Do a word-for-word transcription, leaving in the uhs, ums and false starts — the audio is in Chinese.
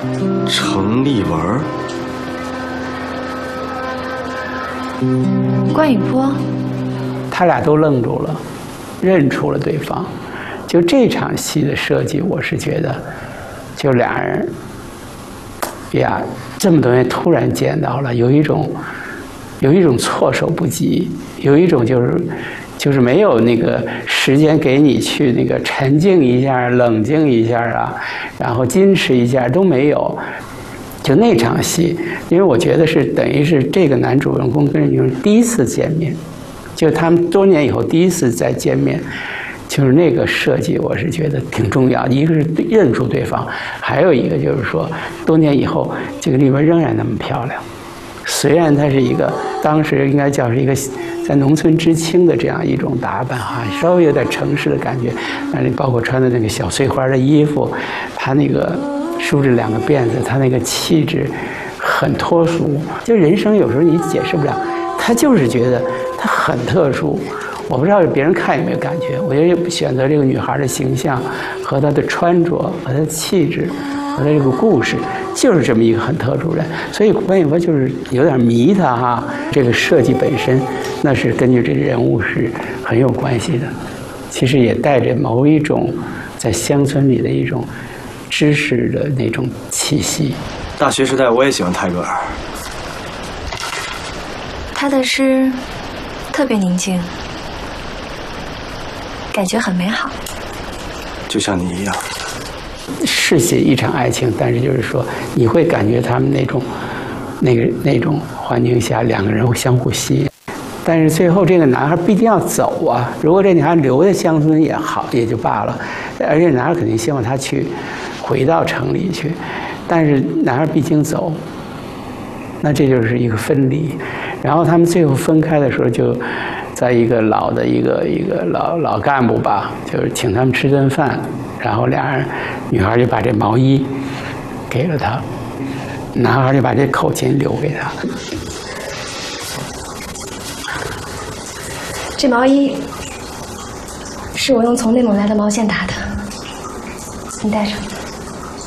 程丽文。 关雨波。 他俩都愣住了，认出了对方。就这场戏的设计，我是觉得，就俩人，呀，这么多年突然见到了，有一种，有一种措手不及，有一种就是，就是没有那个时间给你去那个沉静一下、冷静一下啊，然后矜持一下都没有。就那场戏，因为我觉得是等于是这个男主人公跟女人第一次见面，就他们多年以后第一次再见面。就是那个设计，我是觉得挺重要。一个是认出对方，还有一个就是说，多年以后，这个丽文仍然那么漂亮。虽然她是一个当时应该叫是一个在农村知青的这样一种打扮哈，稍微有点城市的感觉，但是包括穿的那个小碎花的衣服，她那个梳着两个辫子，她那个气质很脱俗。就人生有时候你解释不了，她就是觉得她很特殊。我不知道别人看有没有感觉，我觉得选择这个女孩的形象和她的穿着和她的气质和她这个故事，就是这么一个很特殊的人。所以关雨波就是有点迷她哈，这个设计本身那是根据这个人物是很有关系的，其实也带着某一种在乡村里的一种知识的那种气息。 大学时代我也喜欢泰戈尔， 他的诗特别宁静。感觉很美好， 就像你一样。 是写一场爱情，但是就是说，你会感觉他们那种、那个那种环境下，两个人会相互吸引。但是最后这个男孩必定要走啊！如果这女孩留在乡村也好，也就罢了。而且男孩肯定希望她去回到城里去，但是男孩毕竟走，那这就是一个分离。然后他们最后分开的时候就。在一个老的一个一个老老干部吧，就是请他们吃顿饭，然后俩人，女孩就把这毛衣给了他，男孩就把这口琴留给他。 这毛衣是我用从内蒙来的毛线打的，你带上。